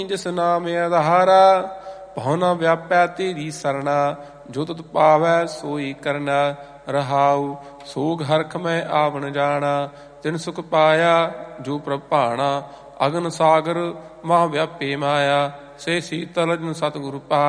ਜਿਸ ਨਾਮ ਆਧਾਰਾ, ਭਉ ਨ ਵਿਆਪੈ ਤੇਰੀ ਸਰਣਾ। ਜੋ ਤੁਧ ਪਾਵੈ ਸੋਈ ਕਰਨਾ, ਰਹਾਉ ਸੋਗ ਹਰਖ ਮੈਂ ਆਵਣ ਜਾਣਾ। ਤਿਨ ਸੁਖ ਪਾਇਆ ਜੋ ਪ੍ਰਭ ਭਾਣਾ, ਅਗਨ ਸਾਗਰ ਮਹਾ ਵਿਆਪੇ ਮਾਇਆ। ਸੇ ਸੀਤਲ ਜਿਨ ਸਤਿਗੁਰ ਪਾਇਆ।